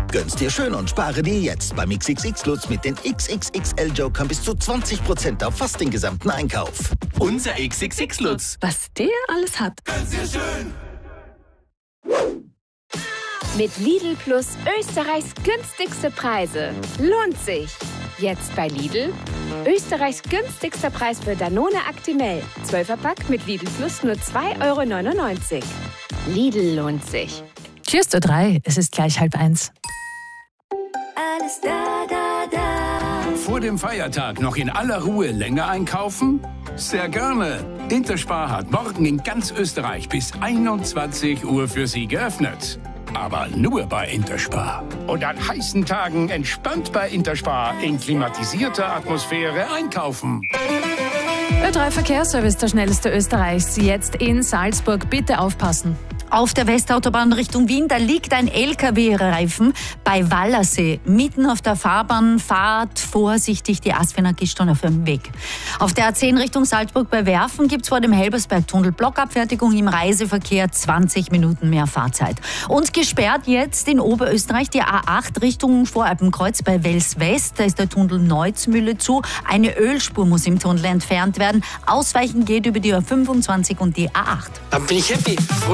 Gönn's dir schön und spare dir jetzt beim XXX Lutz mit den XXXL Jokern bis zu 20% auf fast den gesamten Einkauf. Unser XXX Lutz. Was der alles hat. Gönn's dir schön. Mit Lidl Plus Österreichs günstigste Preise. Lohnt sich. Jetzt bei Lidl. Österreichs günstigster Preis für Danone Actimel. 12er-Pack mit Lidl Plus nur 2,99 €. Lidl lohnt sich. Cheers zu 3, es ist gleich 12:30. Alles da. Vor dem Feiertag noch in aller Ruhe länger einkaufen? Sehr gerne. Interspar hat morgen in ganz Österreich bis 21 Uhr für Sie geöffnet. Aber nur bei Interspar. Und an heißen Tagen entspannt bei Interspar in klimatisierter Atmosphäre einkaufen. Ö3 Verkehrsservice, der schnellste Österreichs. Jetzt in Salzburg. Bitte aufpassen. Auf der Westautobahn Richtung Wien, da liegt ein LKW-Reifen bei Wallersee, mitten auf der Fahrbahn. Fahrt vorsichtig, die Asfinag ist schon auf dem Weg. Auf der A10 Richtung Salzburg bei Werfen gibt es vor dem Helbersberg-Tunnel Blockabfertigung im Reiseverkehr, 20 Minuten mehr Fahrzeit. Und gesperrt jetzt in Oberösterreich die A8 Richtung Voralpenkreuz bei Wels West. Da ist der Tunnel Neuzmühle zu. Eine Ölspur muss im Tunnel entfernt werden. Ausweichen geht über die A25 und die A8. Dann bin ich happy.